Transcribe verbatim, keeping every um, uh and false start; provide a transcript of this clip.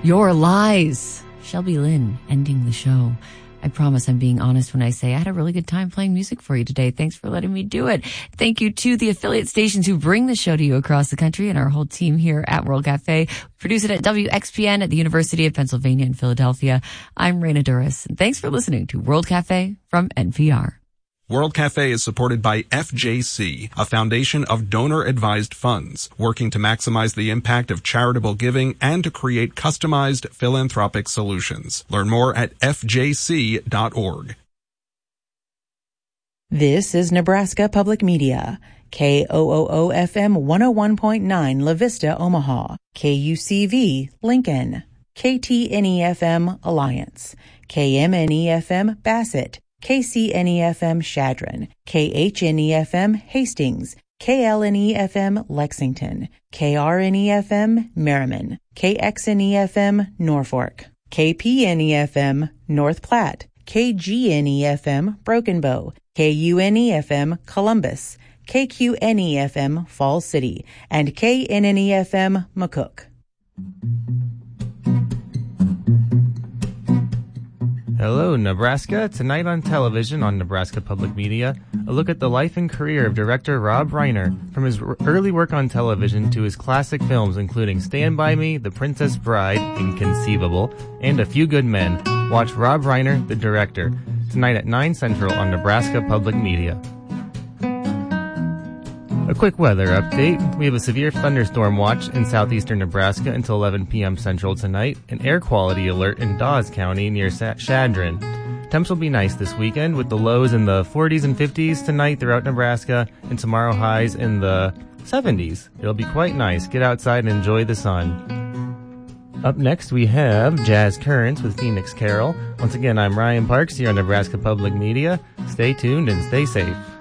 Your Lies. Shelby Lynn ending the show. I promise I'm being honest when I say I had a really good time playing music for you today. Thanks for letting me do it. Thank you to the affiliate stations who bring the show to you across the country and our whole team here at World Cafe. We produce it at W X P N at the University of Pennsylvania in Philadelphia. I'm Raina Duras, and thanks for listening to World Cafe from N P R. World Cafe is supported by F J C, a foundation of donor-advised funds, working to maximize the impact of charitable giving and to create customized philanthropic solutions. Learn more at f j c dot org. This is Nebraska Public Media. K O O O F M one oh one point nine La Vista, Omaha. K U C V, Lincoln. K T N E F M, Alliance. K M N E F M, Bassett. K C N E F M Shadron, K H N E F M Hastings, K L N E F M Lexington, K R N E F M Merriman, K X N E F M Norfolk, K P N E F M North Platte, K G N E F M Broken Bow, K U N E F M Columbus, K Q N E F M Falls City, and K N N E F M McCook. Hello, Nebraska. Tonight on television on Nebraska Public Media, a look at the life and career of director Rob Reiner, from his r- early work on television to his classic films including Stand By Me, The Princess Bride, Inconceivable, and A Few Good Men. Watch Rob Reiner, the director, tonight at nine Central on Nebraska Public Media. A quick weather update. We have a severe thunderstorm watch in southeastern Nebraska until eleven p.m. Central tonight, an air quality alert in Dawes County near Sa- Shadron. Temps will be nice this weekend with the lows in the forties and fifties tonight throughout Nebraska and tomorrow highs in the seventies. It'll be quite nice. Get outside and enjoy the sun. Up next we have Jazz Currents with Phoenix Carol. Once again, I'm Ryan Parks here on Nebraska Public Media. Stay tuned and stay safe.